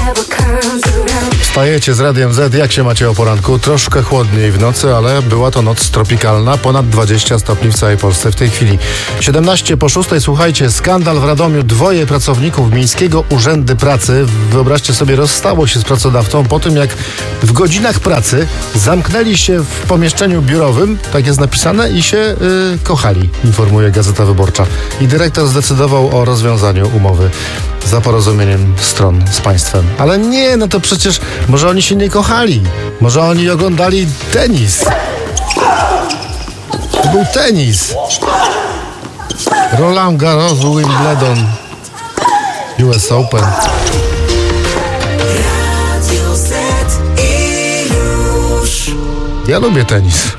Wstajecie z Radiem Z, jak się macie o poranku? Troszkę chłodniej w nocy, ale była to noc tropikalna, ponad 20 stopni w całej Polsce w tej chwili. 7:45, słuchajcie, skandal w Radomiu. 2 pracowników Miejskiego Urzędu Pracy, wyobraźcie sobie, rozstało się z pracodawcą po tym, jak w godzinach pracy zamknęli się w pomieszczeniu biurowym, tak jest napisane, i się kochali, informuje Gazeta Wyborcza. I dyrektor zdecydował o rozwiązaniu umowy za porozumieniem stron z państwem. Ale nie, no to przecież może oni się nie kochali. Może oni oglądali tenis. To był tenis. Roland Garros, Wimbledon, US Open. Ja lubię tenis.